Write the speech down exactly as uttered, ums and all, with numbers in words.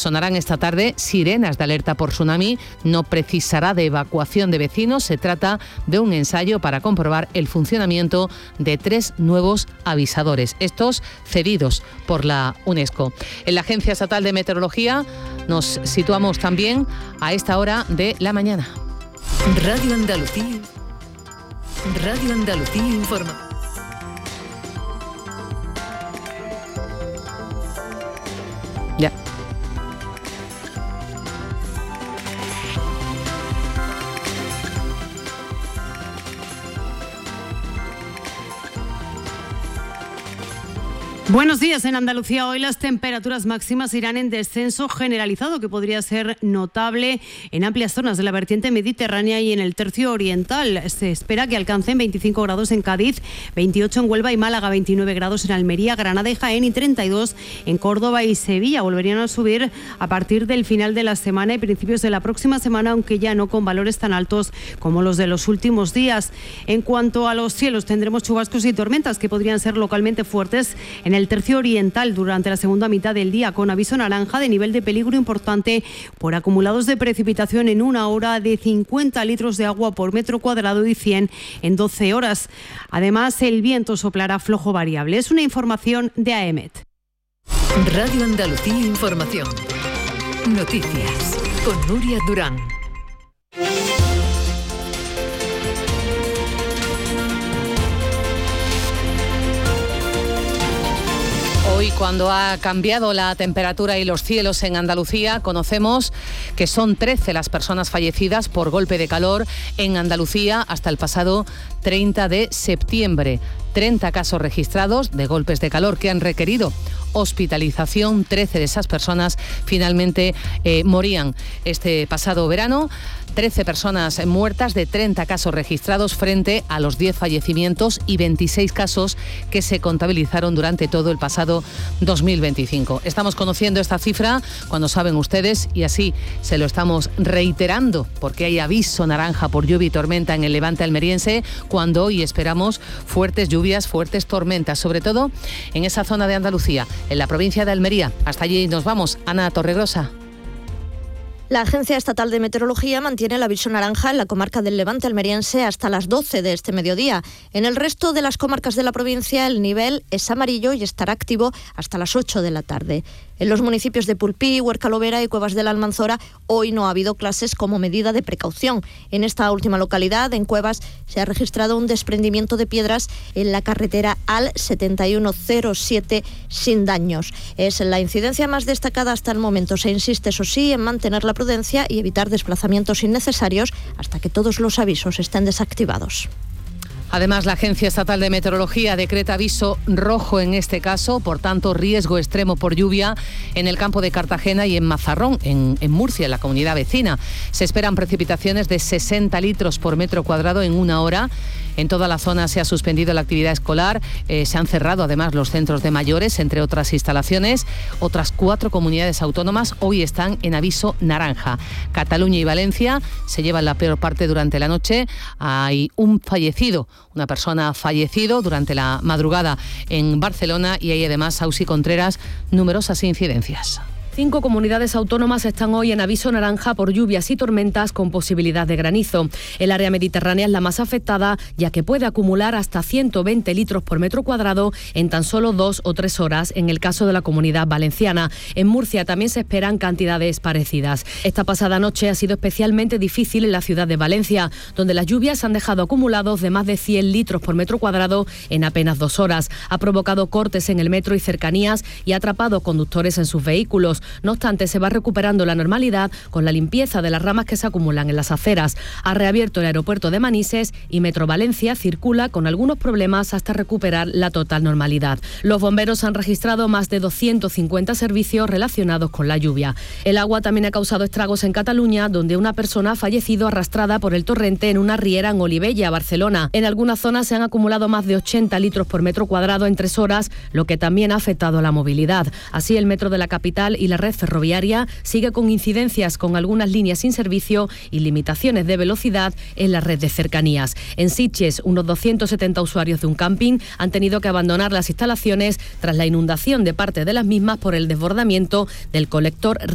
Sonarán esta tarde sirenas de alerta por tsunami. No precisará de evacuación de vecinos. Se trata de un ensayo para comprobar el funcionamiento de tres nuevos avisadores, estos cedidos por la UNESCO. En la Agencia Estatal de Meteorología nos situamos también a esta hora de la mañana. Radio Andalucía. Radio Andalucía informa. Ya. Buenos días. En Andalucía hoy las temperaturas máximas irán en descenso generalizado, que podría ser notable en amplias zonas de la vertiente mediterránea y en el tercio oriental. Se espera que alcancen veinticinco grados en Cádiz, veintiocho en Huelva y Málaga, veintinueve grados en Almería, Granada y Jaén y treinta y dos en Córdoba y Sevilla. Volverían a subir a partir del final de la semana y principios de la próxima semana, aunque ya no con valores tan altos como los de los últimos días. En cuanto a los cielos, tendremos chubascos y tormentas que podrían ser localmente fuertes en el tercio oriental durante la segunda mitad del día, con aviso naranja de nivel de peligro importante por acumulados de precipitación en una hora de cincuenta litros de agua por metro cuadrado y cien en doce horas. Además, el viento soplará flojo variable. Es una información de A E M E T. Radio Andalucía Información. Noticias con Nuria Durán. Hoy, cuando ha cambiado la temperatura y los cielos en Andalucía, conocemos que son trece las personas fallecidas por golpe de calor en Andalucía hasta el pasado treinta de septiembre. treinta casos registrados de golpes de calor que han requerido hospitalización. trece de esas personas finalmente eh, morían este pasado verano. trece personas muertas de treinta casos registrados frente a los diez fallecimientos y veintiséis casos que se contabilizaron durante todo el pasado dos mil veinticinco. Estamos conociendo esta cifra cuando saben ustedes, y así se lo estamos reiterando, porque hay aviso naranja por lluvia y tormenta en el levante almeriense, cuando hoy esperamos fuertes lluvias, fuertes tormentas, sobre todo en esa zona de Andalucía, en la provincia de Almería. Hasta allí nos vamos. Ana Torregrosa. La Agencia Estatal de Meteorología mantiene el aviso naranja en la comarca del Levante almeriense hasta las doce de este mediodía. En el resto de las comarcas de la provincia el nivel es amarillo y estará activo hasta las ocho de la tarde. En los municipios de Pulpí, Huerca-Lovera y Cuevas de la Almanzora hoy no ha habido clases como medida de precaución. En esta última localidad, en Cuevas, se ha registrado un desprendimiento de piedras en la carretera A L setenta y uno cero siete sin daños. Es la incidencia más destacada hasta el momento. Se insiste, eso sí, en mantener la prudencia y evitar desplazamientos innecesarios hasta que todos los avisos estén desactivados. Además, la Agencia Estatal de Meteorología decreta aviso rojo en este caso, por tanto, riesgo extremo por lluvia en el campo de Cartagena y en Mazarrón, en, en Murcia, en la comunidad vecina. Se esperan precipitaciones de sesenta litros por metro cuadrado en una hora. En toda la zona se ha suspendido la actividad escolar, eh, se han cerrado además los centros de mayores, entre otras instalaciones. Otras cuatro comunidades autónomas hoy están en aviso naranja. Cataluña y Valencia se llevan la peor parte durante la noche. Hay un fallecido, una persona ha fallecido durante la madrugada en Barcelona, y hay además, Sausi Contreras, numerosas incidencias. Cinco comunidades autónomas están hoy en aviso naranja por lluvias y tormentas con posibilidad de granizo. El área mediterránea es la más afectada, ya que puede acumular hasta ciento veinte litros por metro cuadrado en tan solo dos o tres horas, en el caso de la Comunidad Valenciana. En Murcia también se esperan cantidades parecidas. Esta pasada noche ha sido especialmente difícil en la ciudad de Valencia, donde las lluvias han dejado acumulados de más de cien litros por metro cuadrado en apenas dos horas. Ha provocado cortes en el metro y cercanías y ha atrapado conductores en sus vehículos. No obstante, se va recuperando la normalidad con la limpieza de las ramas que se acumulan en las aceras. Ha reabierto el aeropuerto de Manises y Metro Valencia circula con algunos problemas hasta recuperar la total normalidad. Los bomberos han registrado más de doscientos cincuenta servicios relacionados con la lluvia. El agua también ha causado estragos en Cataluña, donde una persona ha fallecido arrastrada por el torrente en una riera en Olivella, Barcelona. En algunas zonas se han acumulado más de ochenta litros por metro cuadrado en tres horas, lo que también ha afectado a la movilidad. Así, el metro de la capital y la red ferroviaria sigue con incidencias con algunas líneas sin servicio y limitaciones de velocidad en la red de cercanías. En Sitges, unos doscientos setenta usuarios de un camping han tenido que abandonar las instalaciones tras la inundación de parte de las mismas por el desbordamiento del colector